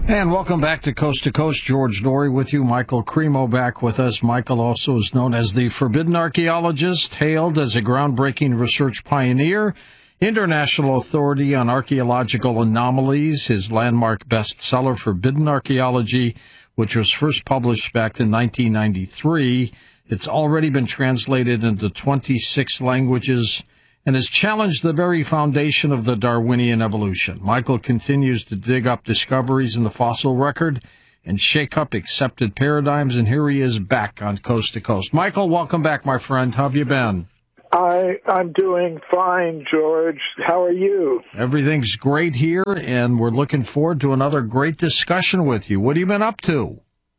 And welcome back to Coast. George Noory with you. Michael Cremo back with us. Michael also is known as the Forbidden Archaeologist, hailed as a groundbreaking research pioneer, international authority on archaeological anomalies. His landmark bestseller, Forbidden Archaeology, which was first published back in 1993. It's already been translated into 26 languages and has challenged the very foundation of the Darwinian evolution. Michael continues to dig up discoveries in the fossil record and shake up accepted paradigms, and here he is back on Coast to Coast. Michael, welcome back, my friend. How have you been? I'm doing fine, George. How are you? Everything's great here, and we're looking forward to another great discussion with you. What have you been up to?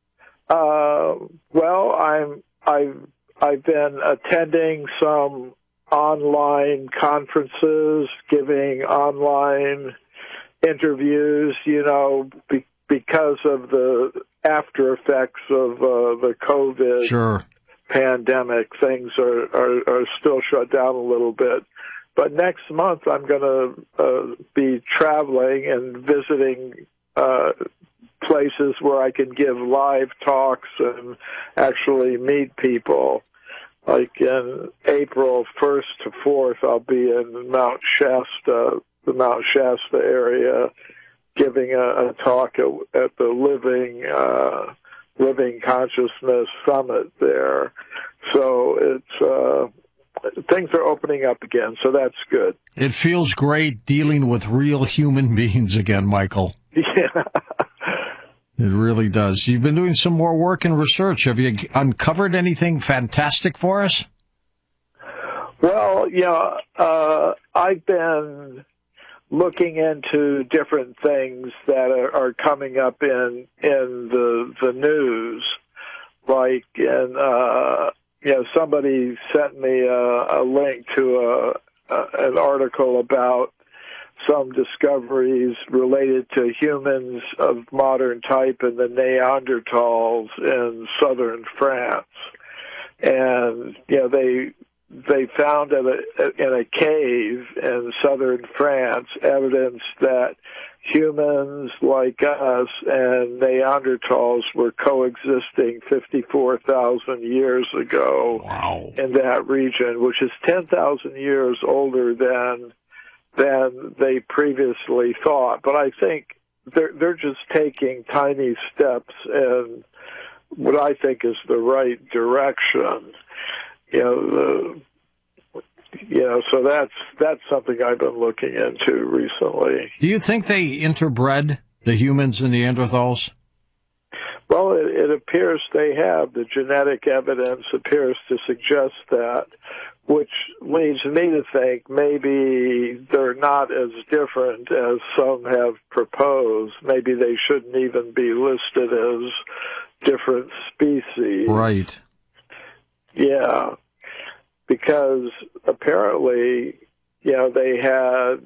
Well, I've been attending some online conferences, giving online interviews, because of the after effects of the COVID pandemic. Things are still shut down a little bit. But next month I'm going to be traveling and visiting places where I can give live talks and actually meet people. Like in April 1st to 4th, I'll be in Mount Shasta, the Mount Shasta area, giving a talk at the Living Consciousness Summit there. So things are opening up again, so that's good. It feels great dealing with real human beings again, Michael. Yeah. It really does. You've been doing some more work and research. Have you uncovered anything fantastic for us? Well, I've been looking into different things that are coming up in the news. Like, somebody sent me a link to an article about some discoveries related to humans of modern type and the Neanderthals in southern France. And, they found in a cave in southern France evidence that humans like us and Neanderthals were coexisting 54,000 years ago. Wow. In that region, which is 10,000 years older than they previously thought. But I think they're just taking tiny steps in what I think is the right direction. So that's something I've been looking into recently. Do you think they interbred, the humans and Neanderthals? Well, it appears they have. The genetic evidence appears to suggest that, which leads me to think maybe they're not as different as some have proposed. Maybe they shouldn't even be listed as different species. Right. Yeah, because apparently, they had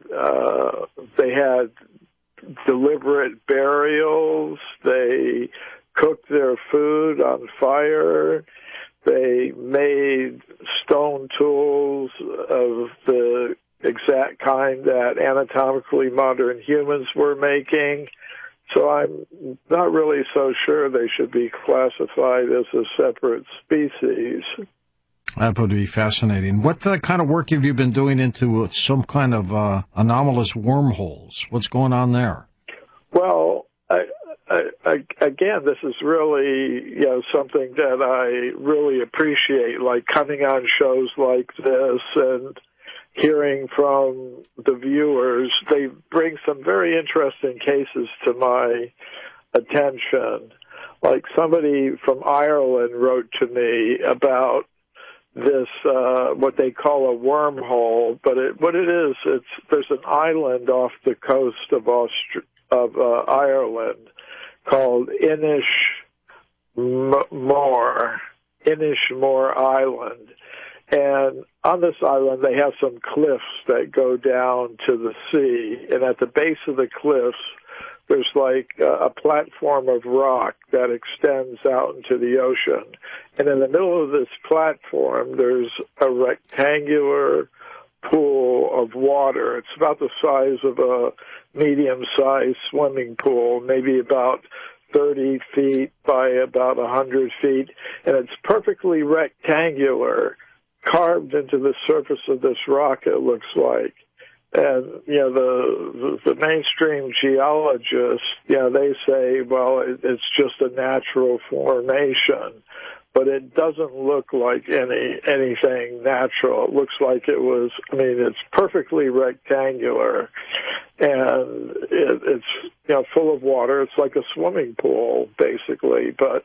deliberate burials. They cooked their food on fire. They made stone tools of the exact kind that anatomically modern humans were making. So I'm not really so sure they should be classified as a separate species. That would be fascinating. What kind of work have you been doing into some kind of anomalous wormholes? What's going on there? Well, again, this is really, something that I really appreciate, like coming on shows like this and hearing from the viewers. They bring some very interesting cases to my attention. Like somebody from Ireland wrote to me about this, what they call a wormhole, but what it is, there's an island off the coast of Ireland called Inishmore Island. And on this island, they have some cliffs that go down to the sea. And at the base of the cliffs, there's like a platform of rock that extends out into the ocean. And in the middle of this platform, there's a rectangular pool of water. It's about the size of a medium-sized swimming pool, maybe about 30 feet by about 100 feet, and it's perfectly rectangular, carved into the surface of this rock, it looks like. And, the mainstream geologists, they say, well, it's just a natural formation. But it doesn't look like anything natural. It looks like it's perfectly rectangular, and it's full of water. It's like a swimming pool, basically. But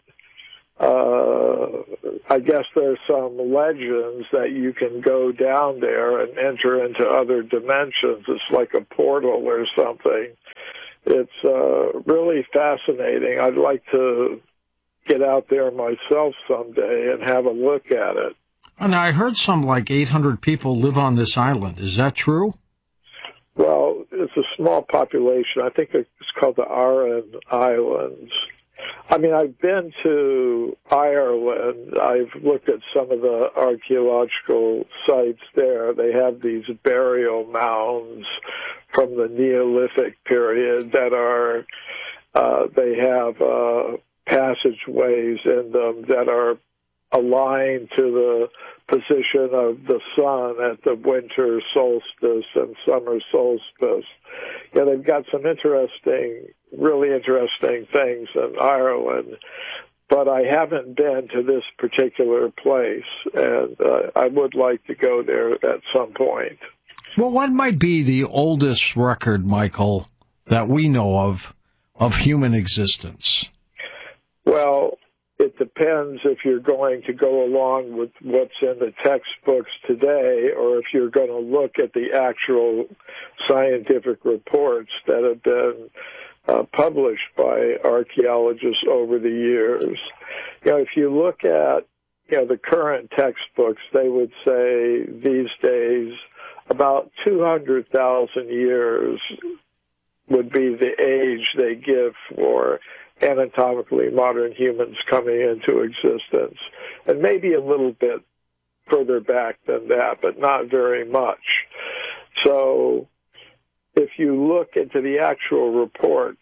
I guess there's some legends that you can go down there and enter into other dimensions. It's like a portal or something. It's really fascinating. I'd like to get out there myself someday and have a look at it. And I heard some 800 people live on this island. Is that true? Well, it's a small population. I think it's called the Aran Islands. I mean, I've been to Ireland. I've looked at some of the archaeological sites there. They have these burial mounds from the Neolithic period that are, they have passageways in them that are aligned to the position of the sun at the winter solstice and summer solstice. They've got some really interesting things in Ireland, but I haven't been to this particular place, and I would like to go there at some point. Well, what might be the oldest record, Michael, that we know of human existence? Well, it depends if you're going to go along with what's in the textbooks today, or if you're going to look at the actual scientific reports that have been published by archaeologists over the years. If you look at the current textbooks, they would say these days about 200,000 years would be the age they give for anatomically modern humans coming into existence, and maybe a little bit further back than that, but not very much. So if you look into the actual reports,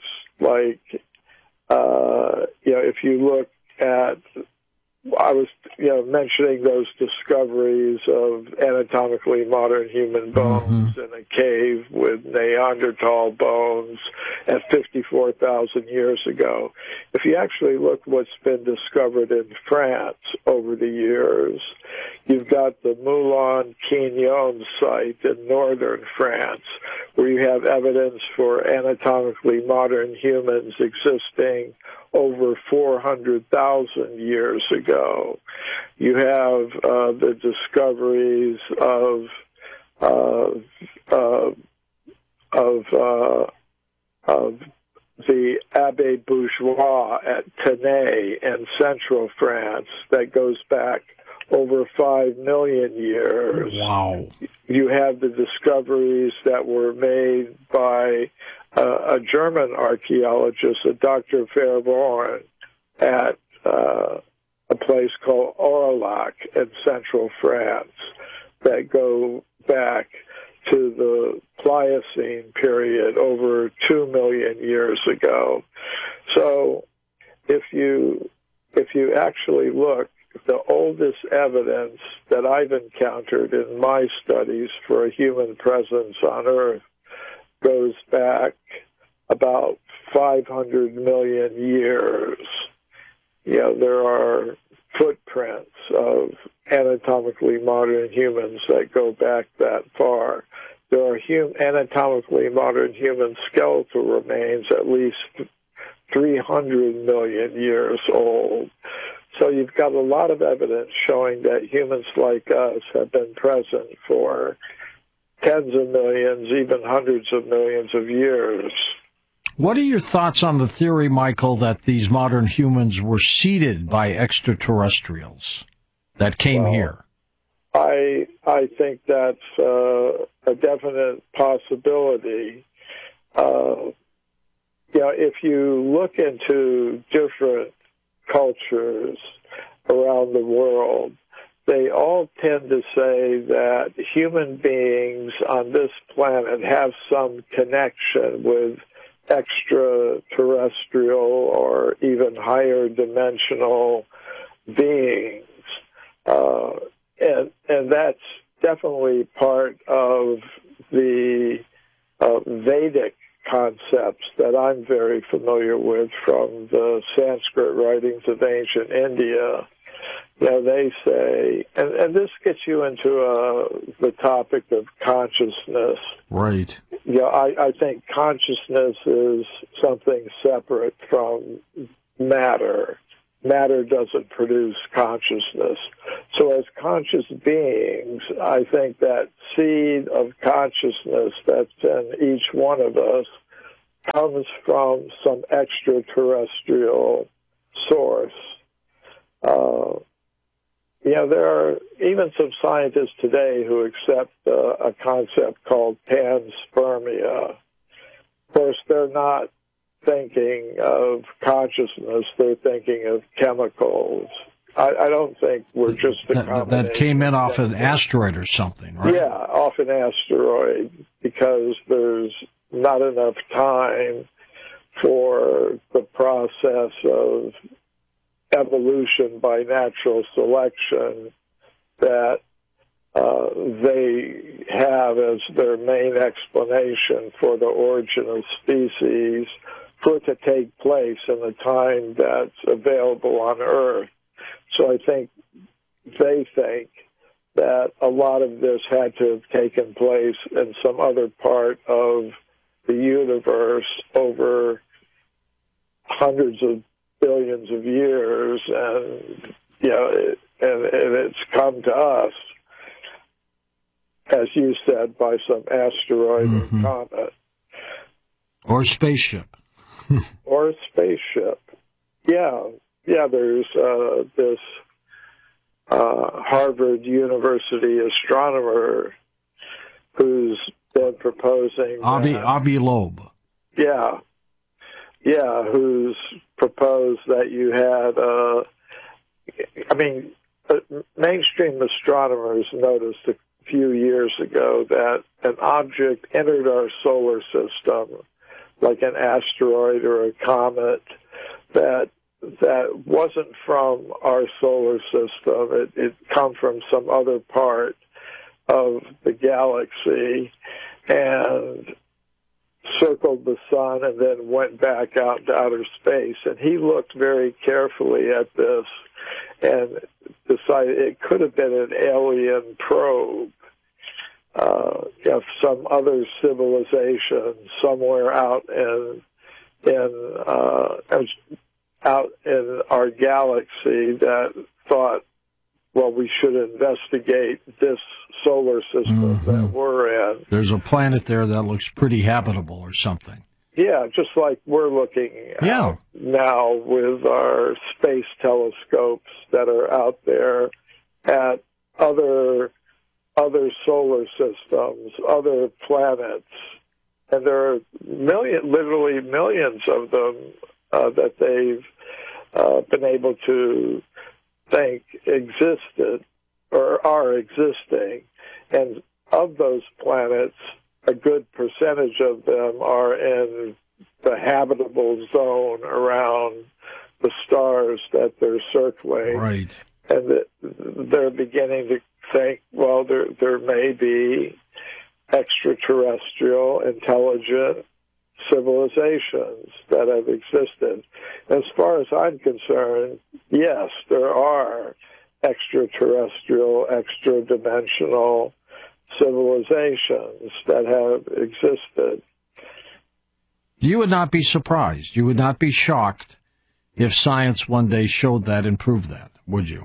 if you look at, I was mentioning those discoveries of anatomically modern human bones in a cave with Neanderthal bones at 54,000 years ago. If you actually look what's been discovered in France over the years, you've got the Moulin-Quignon site in northern France, where you have evidence for anatomically modern humans existing over 400,000 years ago. You have the discoveries of the Abbé Bourgeois at Tenay in central France that goes back over 5 million years. Wow. You have the discoveries that were made by a German archaeologist, a Dr. Verworn, at a place called Aurillac in central France that go back to the Pliocene period over 2 million years ago. So if you actually look, the oldest evidence that I've encountered in my studies for a human presence on Earth goes back about 500 million years. There are footprints of anatomically modern humans that go back that far. There are anatomically modern human skeletal remains at least 300 million years old. So you've got a lot of evidence showing that humans like us have been present for tens of millions, even hundreds of millions of years. What are your thoughts on the theory, Michael, that these modern humans were seeded by extraterrestrials that came here? I think that's a definite possibility. If you look into different cultures around the world, they all tend to say that human beings on this planet have some connection with extraterrestrial or even higher dimensional beings. And that's definitely part of the Vedic concepts that I'm very familiar with from the Sanskrit writings of ancient India. You know, they say, and this gets you into the topic of consciousness. Right. You know, I think consciousness is something separate from matter. Matter doesn't produce consciousness. So as conscious beings, I think that seed of consciousness that's in each one of us comes from some extraterrestrial source. You know, there are even some scientists today who accept a concept called panspermia. Of course, they're not thinking of consciousness, they're thinking of chemicals. I don't think we're just a combination. That came in off an asteroid or something, right? Yeah, off an asteroid, because there's not enough time for the process of evolution by natural selection that they have as their main explanation for the origin of species, for it to take place in the time that's available on Earth. So I think they think that a lot of this had to have taken place in some other part of the universe over hundreds of billions of years, and you know, and it's come to us, as you said, by some asteroid or comet. Or spaceship. Or a spaceship. Yeah, there's this Harvard University astronomer who's been proposing... Avi Loeb. Yeah, who's proposed that you had... mainstream astronomers noticed a few years ago that an object entered our solar system, like an asteroid or a comet, that wasn't from our solar system. It come from some other part of the galaxy and circled the sun and then went back out into outer space. And he looked very carefully at this and decided it could have been an alien probe. Some other civilization somewhere out in our galaxy that thought, well, we should investigate this solar system that we're in. There's a planet there that looks pretty habitable or something. Yeah, just like we're looking at now with our space telescopes that are out there at other solar systems, other planets, and there are literally millions of them that they've been able to think existed or are existing. And of those planets, a good percentage of them are in the habitable zone around the stars that they're circling. Right. And they're beginning to think, well, there may be extraterrestrial intelligent civilizations that have existed. As far as I'm concerned, yes, there are extraterrestrial, extra-dimensional civilizations that have existed. You would not be surprised. You would not be shocked if science one day showed that and proved that, would you?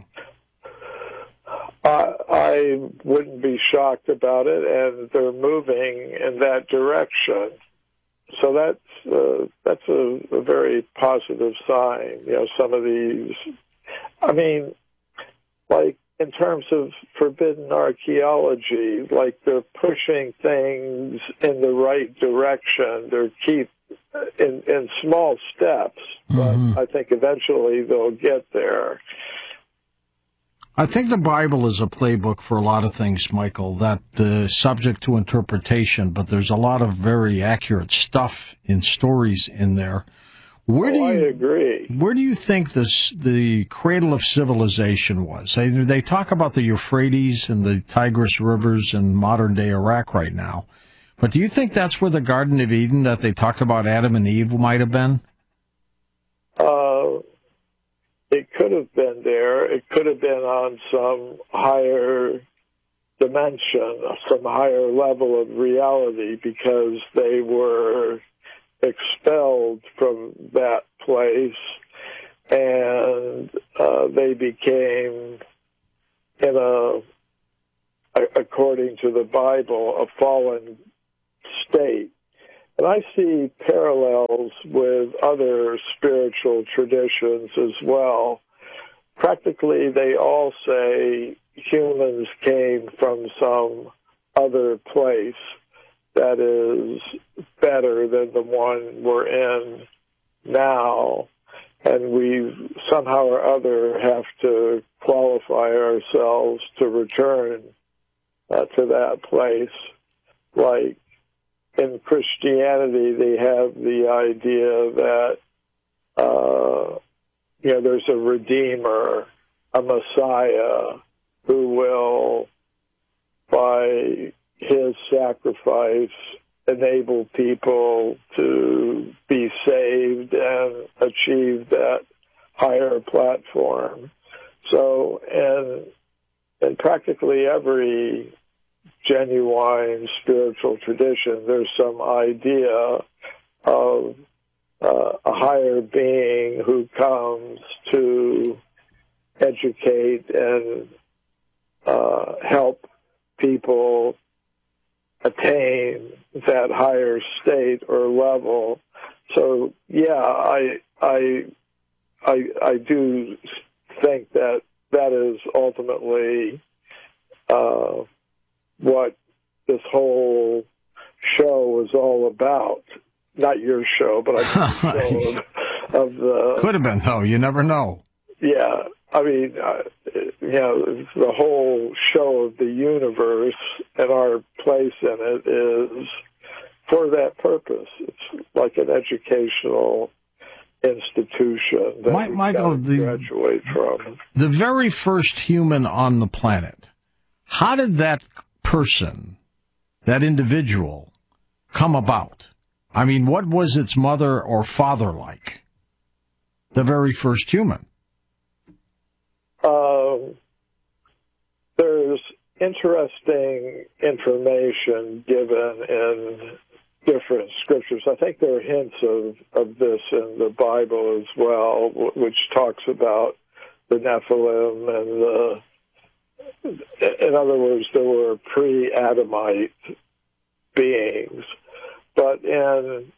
I wouldn't be shocked about it, and they're moving in that direction. So that's a very positive sign. You know, some of these, like in terms of forbidden archaeology, like they're pushing things in the right direction. They're in small steps, but I think eventually they'll get there. I think the Bible is a playbook for a lot of things, Michael, that subject to interpretation, but there's a lot of very accurate stuff in stories in there. I agree. Where do you think the cradle of civilization was? They talk about the Euphrates and the Tigris rivers in modern-day Iraq right now, but do you think that's where the Garden of Eden that they talked about Adam and Eve might have been? It could have been there. It could have been on some higher dimension, some higher level of reality, because they were expelled from that place, and they became, according to the Bible, a fallen state. And I see parallels with other spiritual traditions as well. Practically, they all say humans came from some other place that is better than the one we're in now, and we somehow or other have to qualify ourselves to return to that place. Like in Christianity, they have the idea that there's a Redeemer, a Messiah, who will, by his sacrifice, enable people to be saved and achieve that higher platform. So, in practically every genuine spiritual tradition, there's some idea of a higher being who comes to educate and help people attain that higher state or level. So, yeah, I do think that is ultimately what this whole show is all about. Not your show, but show of the... Could have been, though. You never know. Yeah. I mean, the whole show of the universe and our place in it is for that purpose. It's like an educational institution that Michael, we graduate from. The very first human on the planet, how did that person, that individual, come about? I mean, what was its mother or father like? The very first human. There's interesting information given in different scriptures. I think there are hints of this in the Bible as well, which talks about the Nephilim and in other words, there were pre-Adamite beings. But in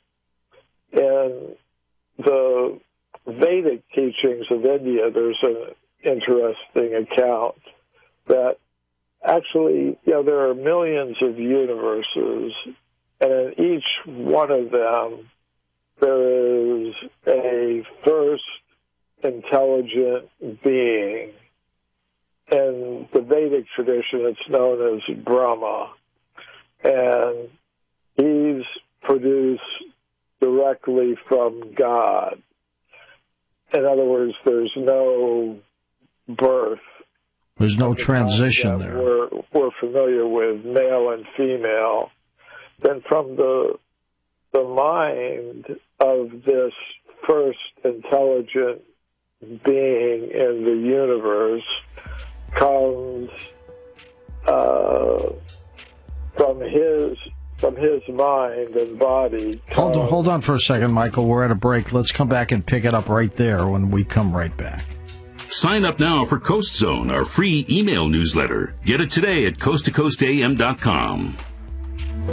the Vedic teachings of India, there's an interesting account that actually, there are millions of universes, and in each one of them, there is a first intelligent being. In the Vedic tradition, it's known as Brahma, and he's produced directly from God. In other words, there's no birth. There's no transition there. We're familiar with male and female. Then from the mind of this first intelligent being in the universe comes from his mind and body. Hold on for a second, Michael. We're at a break. Let's come back and pick it up right there when we come right back. Sign up now for Coast Zone, our free email newsletter. Get it today at coasttocoastam.com.